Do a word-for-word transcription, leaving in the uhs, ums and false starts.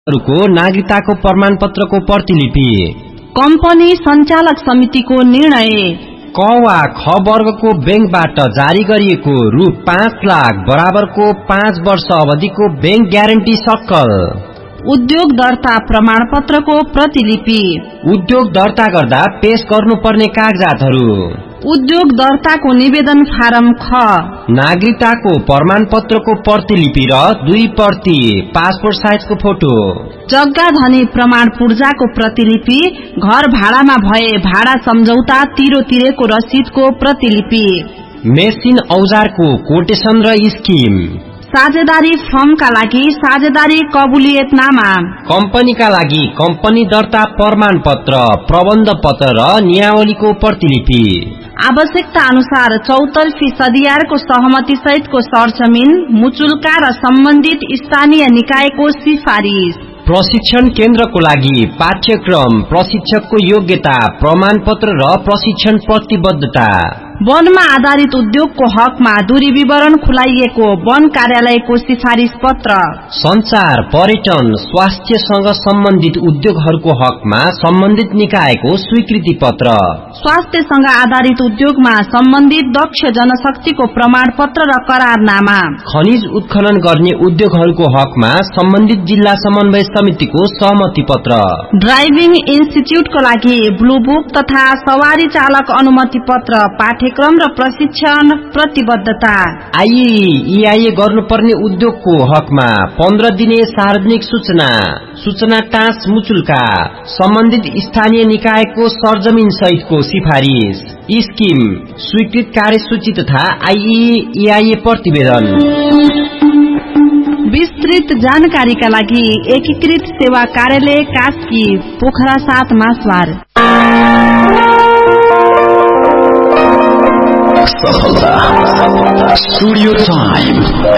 को नागरिकताको प्रमाणपत्रको प्रतिलिपि। कम्पनी सञ्चालक समितिको निर्णय। क वा ख वर्गको बैंकबाट जारी गरिएको रु पाँच लाख बराबरको पाँच वर्ष अवधिको बैंक ग्यारेन्टी सक्कल। उद्योग दर्ता प्रमाणपत्रको प्रतिलिपि। उद्योग दर्ता गर्दा पेश गर्नुपर्ने कागजातहरू। उद्योग दर्ताको निवेदन फारम ख। नागरिकताको प्रमाणपत्रको प्रतिलिपि र दुई प्रति पासपोर्ट साइजको फोटो। जग्गा धनी प्रमाण पूर्जाको प्रतिलिपि। घर भाडामा भए भाडा सम्झौता तिरो तिरेको रसिदको प्रतिलिपि। मेसिन औजारको कोटेसन र स्किम। साझेदारी फर्मका लागि साझेदारी कबुलियतनामा। कम्पनीका लागि कम्पनी दर्ता प्रमाणपत्र, प्रबन्ध पत्र र नियावलीको प्रतिलिपि। आवश्यकता अनुसार चौतर्फी सदियारको सहमति सहितको सरजमिन, मुचुल्का र सम्बन्धित स्थानीय निकायको सिफारिस। प्रशिक्षण केन्द्रको लागि पाठ्यक्रम, प्रशिक्षकको योग्यता, प्रमाणपत्र र प्रशिक्षण प्रतिबद्धता। वनमा आधारित उद्योगको हकमा दूरी विवरण खुलाइएको वन कार्यालयको सिफारिस पत्र। संचार, पर्यटन, स्वास्थ्यसँग सम्बन्धित उद्योगहरूको हकमा सम्बन्धित निकायको स्वीकृति पत्र। स्वास्थ्यसँग आधारित उद्योगमा सम्बन्धित दक्ष जनशक्तिको प्रमाणपत्र र करारनामा। खनिज उत्खनन गर्ने उद्योगहरूको हकमा सम्बन्धित जिल्ला समन्वय समितिको सहमति पत्र। ड्राइभिङ इन्स्टिच्युटको लागि ब्लू बुक तथा सवारी चालक अनुमति पत्र, पाठ्यक्रम र प्रशिक्षण प्रतिबद्धता। आईईआईए गर्नुपर्ने उद्योगको हकमा पन्ध्र दिने सार्वजनिक सूचना, सूचना टाँस मुचुल्का, सम्बन्धित स्थानीय निकायको सरजमिन सहितको सिफारिस, स्किम, स्वीकृत कार्यसूची तथा आईईआईए प्रतिवेदन। विस्तृत जानकारीका लागि एकीकृत सेवा कार्यालय कास्की, पोखरा सात मासवार। सफलता स्टुडियो टाइम।